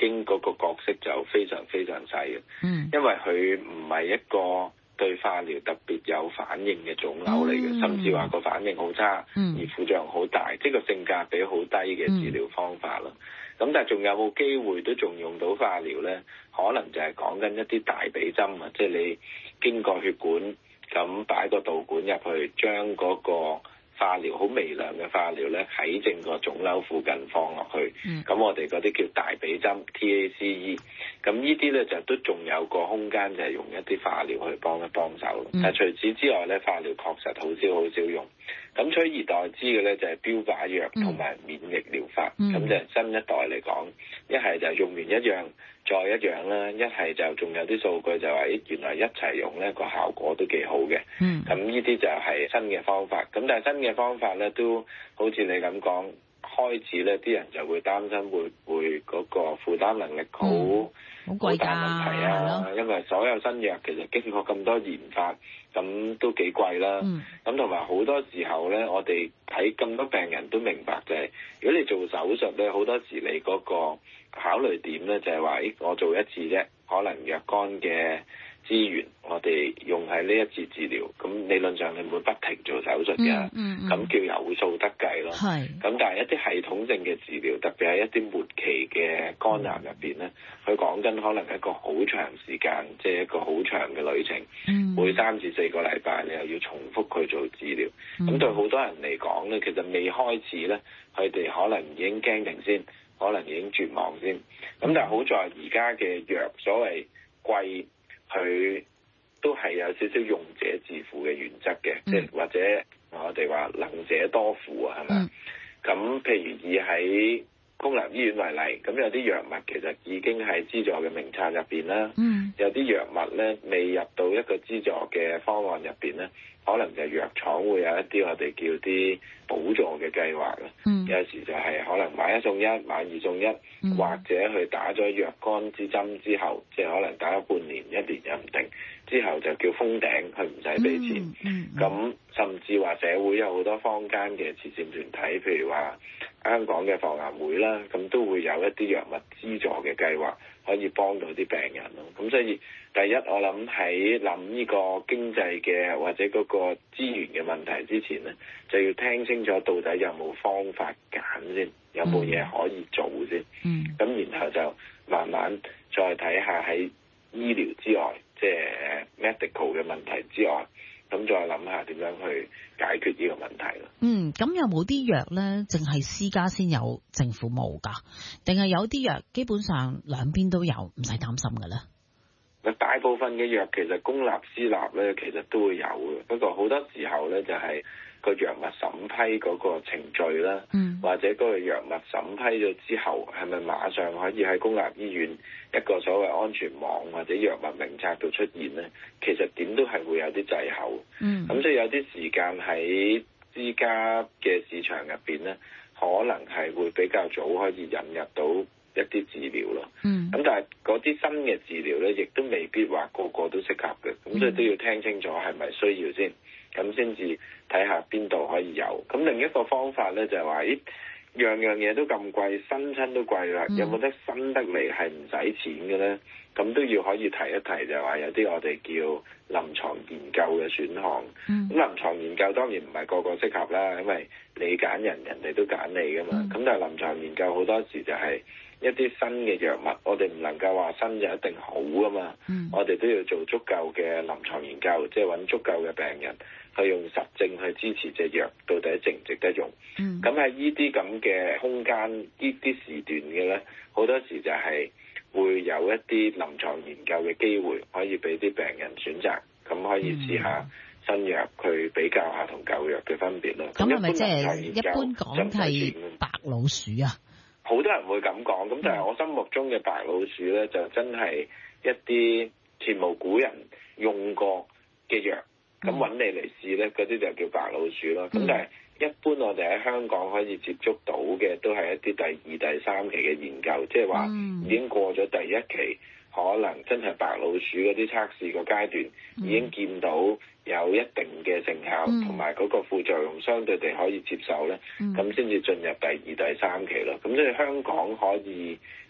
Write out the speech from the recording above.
經嗰個角色就非常非常細嘅，因為佢唔係一個對化療特別有反應嘅腫瘤嚟嘅，甚至話個反應好差，而副作用好大，即係個性價比好低嘅治療方法咯。咁但係仲有冇機會都仲用到化療呢？可能就係講緊一啲大髀針啊，即係你經過血管咁擺個導管入去，將嗰個化療好微量嘅化療咧喺正個腫瘤附近放落去，咁我哋嗰啲叫大髀針 TACE， 咁呢啲咧就都仲有個空間，就係用一啲化療去幫手。但係除此之外咧，化療確實好少用。咁取而代之嘅咧就係標靶藥同埋免疫療法，咁就係新一代嚟講，一係就用完一樣再一樣啦，一係就仲有啲數據就話，原來一齊用咧個效果都幾好嘅。咁呢啲就係新嘅方法。咁但係新嘅方法咧都好似你咁講，開始咧啲人就會擔心會嗰個負擔能力好大問題啊，因為所有新藥其實經過咁多研發，咁都幾貴啦。咁同埋好多時候咧，我哋睇咁多病人都明白就係，如果你做手術咧，好多時你嗰個考慮點咧就係話，我做一次啫，可能若干嘅資源我哋用喺呢一次治療，咁理論上你唔會不停做手術嘅，咁叫有數得計咯。咁但係一啲系統性嘅治療，特別係一啲末期嘅肝癌入邊咧，佢講緊可能一個好長時間，即係一個好長嘅旅程，每3至4個禮拜你又要重複去做治療。咁對好多人嚟講咧，其實未開始咧，佢哋可能已經驚定先，可能已經絕望先。咁但係好在而家嘅藥所謂貴，佢都係有少少用者自負嘅原則嘅，即係或者我哋話能者多負啊，係咪？咁譬如以喺公立醫院為例，咁有啲藥物其實已經係資助嘅名冊入邊啦，有啲藥物咧未入到一個資助嘅方案入邊咧，可能就藥廠會有一啲我哋叫啲補助嘅計劃啦。有時就係可能買1送1、買2送1，或者佢打咗若干支針之後，即係可能打咗半年、1年又唔定，之後就叫封頂，佢唔使俾錢。咁甚至話社會有好多坊間嘅慈善團體，譬如話香港嘅防癌會啦，咁都會有一啲藥物資助嘅計劃，可以幫到啲病人咯。咁所以第一，我諗喺諗呢個經濟嘅或者嗰個資源嘅問題之前咧，就要聽清楚到底有冇方法揀先，有冇嘢可以做先。咁然後就慢慢再睇下喺醫療之外，即係 medical 嘅問題之外，咁再諗下點樣去解決呢個問題咯。 咁有冇啲藥咧，淨係私家先有，政府冇㗎？定係有啲藥基本上兩邊都有，唔使擔心㗎咧？ 大部分嘅藥其實公立私立咧，其實都會有嘅。不過好多時候咧，就係個藥物審批嗰個程序啦，或者嗰個藥物審批咗之後，係咪馬上可以喺公立醫院一個所謂安全網或者藥物名冊度出現咧？其實點都係會有啲滯後。咁所以有啲時間喺私家嘅市場入邊咧，可能係會比較早可以引入到一啲治療咯。咁但係嗰啲新嘅治療咧，亦都未必話個個都適合嘅。咁所以都要聽清楚係咪需要先，咁先至睇下邊度可以有。咁另一個方法咧就係話，樣樣嘢都咁貴，新親都貴啦，有冇得新得嚟係唔使錢嘅咧？咁都要可以提一提，就係話有啲我哋叫臨床研究嘅選項。咁臨床研究當然唔係個個適合啦，因為你揀人，人哋都揀你噶嘛。咁但係臨床研究好多時就係一啲新嘅藥物，我哋唔能夠話新就一定好噶嘛。我哋都要做足夠嘅臨床研究，即係揾足夠嘅病人去用實證去支持隻藥到底值唔值得用。咁喺呢啲咁嘅空間，呢啲時段嘅咧，好多時就係會有一啲臨床研究嘅機會，可以俾啲病人選擇，咁可以試下新藥，去比較下同舊藥嘅分別咯。 咁係咪即係一般講係白老鼠啊？ 好多人會咁講，咁但係我心目中嘅白老鼠咧，就真係一啲前無古人用過嘅藥，咁揾你嚟試咧，嗰啲就叫白老鼠咯。咁但係一般我哋喺香港可以接觸到嘅，都係一啲第2、第3期嘅研究，即係話已經過咗第1期，可能真係白老鼠嗰啲測試個階段，已經見到有一定嘅成效，同埋嗰個副作用相對地可以接受咧，咁先至進入第2、第3期咯。咁所以香港可以